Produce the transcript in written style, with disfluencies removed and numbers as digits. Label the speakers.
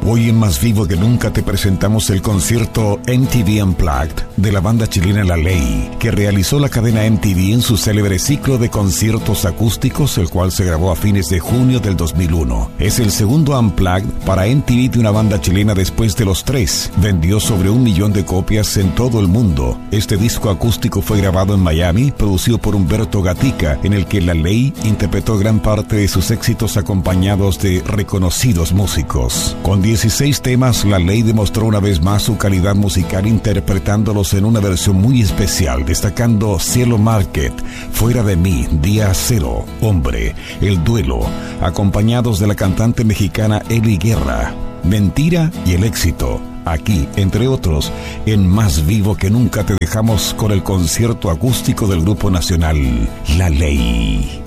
Speaker 1: Hoy en Más Vivo que Nunca te presentamos el concierto MTV Unplugged de la banda chilena La Ley, que realizó la cadena MTV en su célebre ciclo de conciertos acústicos, el cual se grabó a fines de junio del 2001. Es el segundo Unplugged para MTV de una banda chilena después de los 3. Vendió sobre 1 millón de copias en todo el mundo. Este disco acústico fue grabado en Miami, producido por Humberto Gatica, en el que La Ley interpretó gran parte de sus éxitos acompañados de reconocidos músicos. Con 16 temas, La Ley demostró una vez más su calidad musical interpretándolos en una versión muy especial, destacando Cielo Market, Fuera de mí, Día Cero, Hombre, El Duelo, acompañados de la cantante mexicana Eli Guerra, Mentira y El Éxito. Aquí, entre otros, en Más Vivo que Nunca te dejamos con el concierto acústico del grupo nacional La Ley.